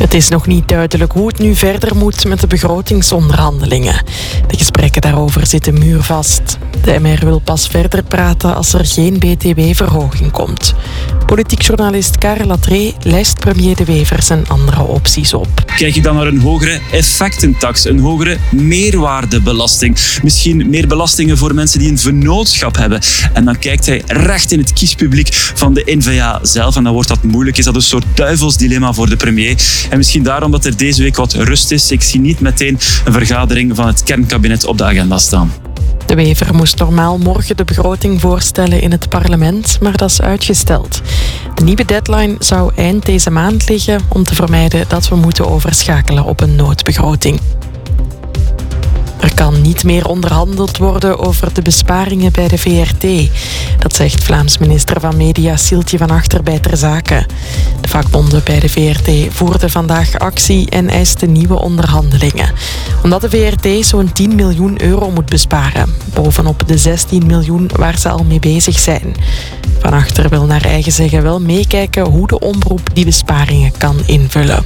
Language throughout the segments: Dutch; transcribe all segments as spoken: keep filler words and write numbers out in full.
Het is nog niet duidelijk hoe het nu verder moet met de begrotingsonderhandelingen. De gesprekken daarover zitten muurvast. De M R wil pas verder praten als er geen B T W-verhoging komt. Politiek journalist Karel Latree lijst premier De Wever zijn andere opties op. Kijk ik dan naar een hogere effectentax, een hogere meerwaardebelasting. Misschien meer belastingen voor mensen die een vennootschap hebben. En dan kijkt hij recht in het kiespubliek van de N V A zelf. En dan wordt dat moeilijk. Is dat een soort duivelsdilemma voor de premier? En misschien daarom dat er deze week wat rust is. Ik zie niet meteen een vergadering van het kernkabinet op de agenda staan. De Wever moest normaal morgen de begroting voorstellen in het parlement, maar dat is uitgesteld. De nieuwe deadline zou eind deze maand liggen om te vermijden dat we moeten overschakelen op een noodbegroting. Er kan niet meer onderhandeld worden over de besparingen bij de V R T. Dat zegt Vlaams minister van Media Sieltje van Achter bij Ter Zake. De vakbonden bij de V R T voerden vandaag actie en eisten nieuwe onderhandelingen. Omdat de V R T zo'n tien miljoen euro moet besparen. Bovenop de zestien miljoen waar ze al mee bezig zijn. Van Achter wil naar eigen zeggen wel meekijken hoe de omroep die besparingen kan invullen.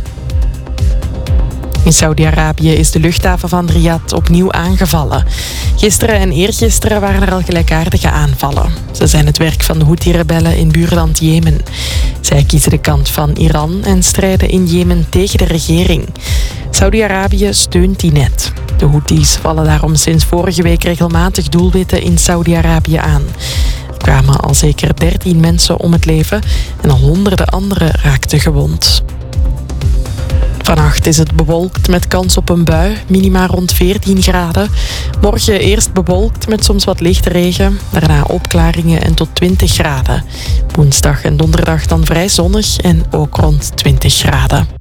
In Saudi-Arabië is de luchthaven van Riyadh opnieuw aangevallen. Gisteren en eergisteren waren er al gelijkaardige aanvallen. Ze zijn het werk van de Houthi-rebellen in buurland Jemen. Zij kiezen de kant van Iran en strijden in Jemen tegen de regering. Saudi-Arabië steunt die net. De Houthis vallen daarom sinds vorige week regelmatig doelwitten in Saudi-Arabië aan. Er kwamen al zeker dertien mensen om het leven en al honderden anderen raakten gewond. Vannacht is het bewolkt met kans op een bui, minima rond veertien graden. Morgen eerst bewolkt met soms wat lichte regen, daarna opklaringen en tot twintig graden. Woensdag en donderdag dan vrij zonnig en ook rond twintig graden.